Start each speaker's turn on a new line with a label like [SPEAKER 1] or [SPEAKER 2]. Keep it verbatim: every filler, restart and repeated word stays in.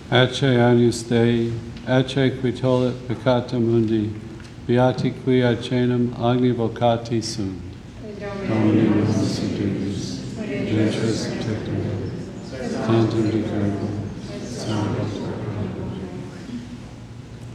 [SPEAKER 1] Ecce agnus Dei, ecce qui tollit peccata mundi, beati qui acenum agni vocati sunt. Domini nos adubis, ventris tecum, tantum decurabit.